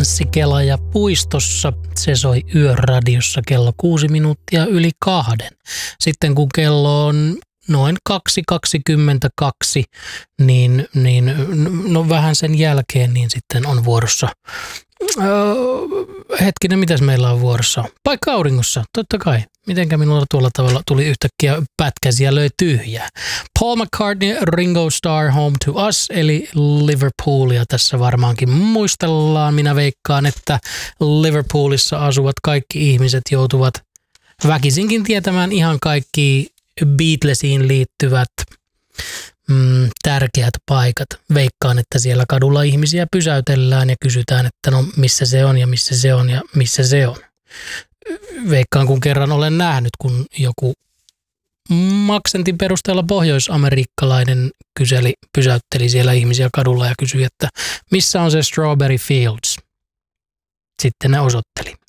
Tanssikela ja puistossa. Se soi Yöradiossa kello 2:06. Sitten kun kello on noin 2:22, niin vähän sen jälkeen niin sitten on vuorossa. Hetkinen, mitäs meillä on vuorossa? Paikka auringossa, totta kai. Mitenkä minulla tuolla tavalla tuli yhtäkkiä pätkäsi ja löi tyhjää. Paul McCartney, Ringo Starr, Home to Us, eli Liverpoolia tässä varmaankin muistellaan. Minä veikkaan, että Liverpoolissa asuvat kaikki ihmiset joutuvat väkisinkin tietämään ihan kaikki Beatlesiin liittyvät tärkeät paikat. Veikkaan, että siellä kadulla ihmisiä pysäytellään ja kysytään, että no missä se on ja missä se on ja missä se on. Veikkaan, kun kerran olen nähnyt, kun joku maksentin perusteella pohjois-amerikkalainen pysäytteli siellä ihmisiä kadulla ja kysyi, että missä on se Strawberry Fields. Sitten ne osoitteli.